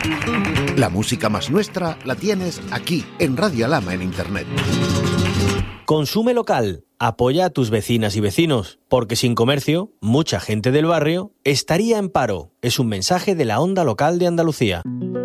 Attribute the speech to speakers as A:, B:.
A: La música más nuestra la tienes aquí, en Radio Alhama en Internet.
B: Consume local, apoya a tus vecinas y vecinos, porque sin comercio, mucha gente del barrio estaría en paro. Es un mensaje de la Onda Local de Andalucía.